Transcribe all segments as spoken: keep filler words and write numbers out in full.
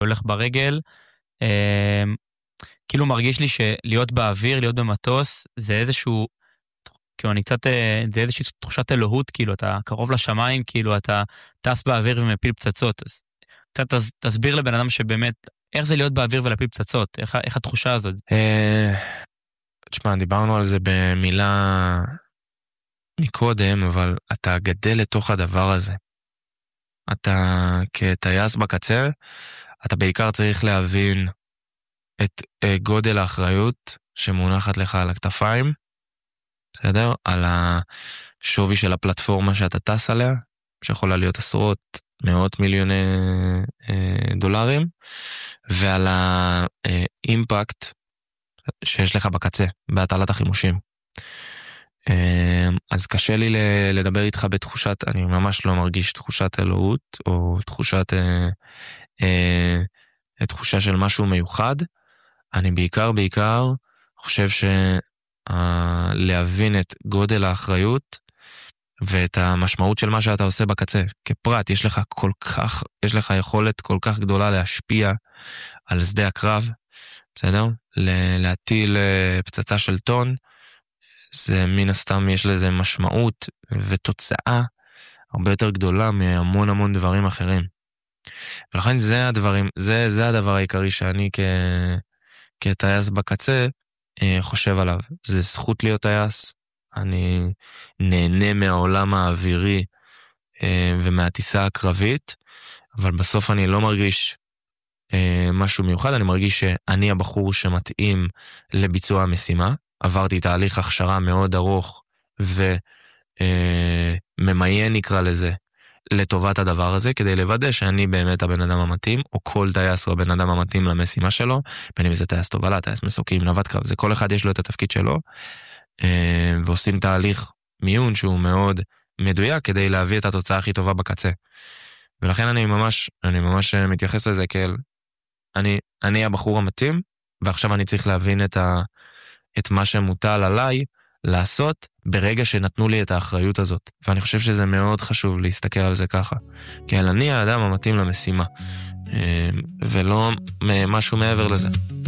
הולך ברגל, אה, כאילו מרגיש לי שלהיות באוויר, להיות במטוס, זה איזשהו, כאילו אני קצת, אה, זה איזושהי תחושת אלוהות, כאילו אתה קרוב לשמיים, כאילו אתה טס באוויר ומפיל פצצות, אז קצת תס, תסביר לבן אדם שבאמת, איך זה להיות באוויר ולהפיל פצצות, איך, איך התחושה הזאת? תשמע, דיברנו על זה במילה מקודם, אבל אתה גדל לתוך הדבר הזה. אתה כטייס בקצה, אתה בעיקר צריך להבין את גודל האחריות שמונחת לך על הכתפיים, בסדר? על השווי של הפלטפורמה שאתה טס עליה, שיכולה להיות עשרות, מאות מיליוני דולרים, ועל האימפקט שיש לך בקצה, בהטלת החימושים. אז קשה לי לדבר איתך בתחושת, אני ממש לא מרגיש תחושת אלוהות, או תחושת, תחושה של משהו מיוחד. אני בעיקר, בעיקר חושב שלהבין את גודל האחריות, ואת המשמעות של מה שאתה עושה בקצה. כפרט, יש לך כל כך, יש לך יכולת כל כך גדולה להשפיע על שדה הקרב, בסדר? להטיל פצצה של טון, זה מן הסתם יש לזה משמעות ותוצאה הרבה יותר גדולה מהמון המון דברים אחרים. ולכן זה הדברים, זה, זה הדבר העיקרי שאני כ, כטייס בקצה חושב עליו. זה זכות להיות טייס, אני נהנה מהעולם האווירי ומהטיסה הקרבית, אבל בסוף אני לא מרגיש משהו מיוחד, אני מרגיש שאני הבחור שמתאים לביצוע המשימה, עברתי תהליך הכשרה מאוד ארוך וממיין נקרא לזה, לטובת הדבר הזה, כדי לוודא שאני באמת הבן אדם המתאים, או כל טייס הוא הבן אדם המתאים למשימה שלו, בין אם זה טייס תובלה, טייס מסוקים, נווט קרב, זה כל אחד יש לו את התפקיד שלו, ועושים תהליך מיון שהוא מאוד מדויק, כדי להביא את התוצאה הכי טובה בקצה. ולכן אני ממש, אני ממש מתייחס לזה כאל, אני, אני הבחור המתאים, ועכשיו אני צריך להבין את ה, את מה שמוטל עליי לעשות ברגע שנתנו לי את האחריות הזאת. ואני חושב שזה מאוד חשוב להסתכל על זה ככה. כי אני האדם המתאים למשימה, ולא משהו מעבר לזה.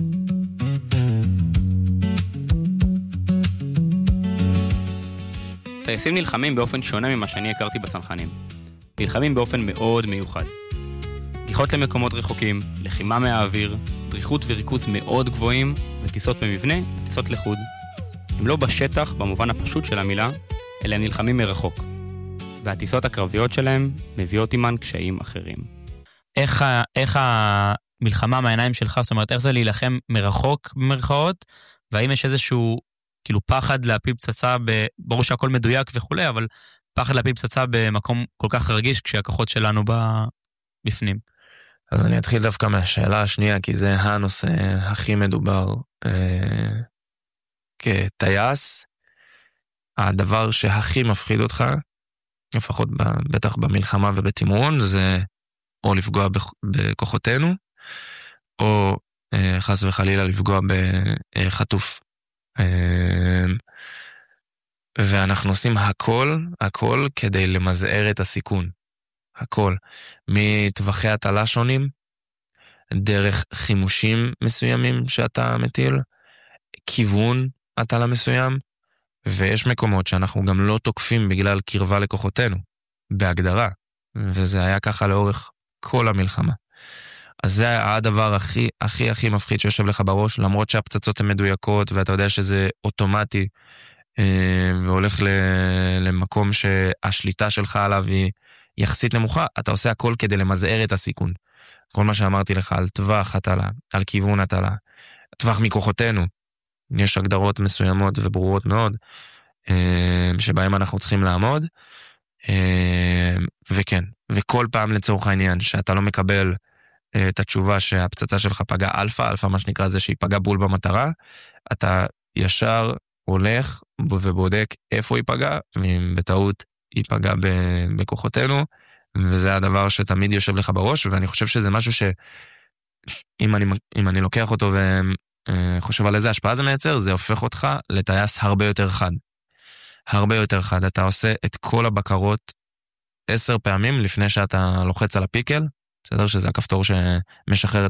טייסים נלחמים באופן שונה ממה שאני הכרתי בסנחנים. נלחמים באופן מאוד מיוחד. גיחות למקומות רחוקים, לחימה מהאוויר, דריכות וריכוז מאוד גבוהים, וטיסות במבנה וטיסות לחוד. הם לא בשטח במובן הפשוט של המילה, אלא הם נלחמים מרחוק. והטיסות הקרביות שלהם מביאות עימן קשיים אחרים. איך, ה, איך המלחמה מהעיניים שלך, זאת אומרת, איך זה להילחם מרחוק במרכאות, והאם יש איזשהו כאילו פחד להפיל פצצה, ב... ברור שהכל מדויק וכולי, אבל פחד להפיל פצצה במקום כל כך רגיש כשהכוחות שלנו בפנים. אז אני אתחיל דווקא מהשאלה השנייה, כי זה הנושא הכי מדובר אה, כטייס. הדבר שהכי מפחיד אותך, לפחות בטח במלחמה ובתימרון, זה או לפגוע בכוחותינו, או אה, חס וחלילה לפגוע בחטוף. אה, ואנחנו עושים הכל, הכל כדי למזער את הסיכון. הכל. מטווחי הטלה שונים, דרך חימושים מסוימים שאתה מטיל, כיוון הטלה מסוים, ויש מקומות שאנחנו גם לא תוקפים בגלל קרבה לכוחותינו, בהגדרה, וזה היה ככה לאורך כל המלחמה. אז זה הדבר הכי, הכי, הכי מפחיד שיושב לך בראש, למרות שהפצצות הן מדויקות, ואתה יודע שזה אוטומטי, והולך למקום שהשליטה שלך עליו היא יחסית נמוכה, אתה עושה הכל כדי למזער את הסיכון. כל מה שאמרתי לך על טווח הטלה, על כיוון הטלה, טווח מכוחותינו, יש הגדרות מסוימות וברורות מאוד, שבהם אנחנו צריכים לעמוד, וכן, וכל פעם לצורך העניין, שאתה לא מקבל את התשובה שהפצצה שלך פגע אלפא, אלפא מה שנקרא זה שהיא פגע בול במטרה, אתה ישר הולך ובודק איפה היא פגע, ובטעות היא פגעה בכוחותינו, וזה הדבר שתמיד יושב לך בראש, ואני חושב שזה משהו שאם אני, אם אני לוקח אותו וחושב על איזה השפעה זה מייצר, זה הופך אותך לטייס הרבה יותר חד. הרבה יותר חד. אתה עושה את כל הבקרות עשר פעמים לפני שאתה לוחץ על הפיקל, בסדר שזה הכפתור שמשחרר את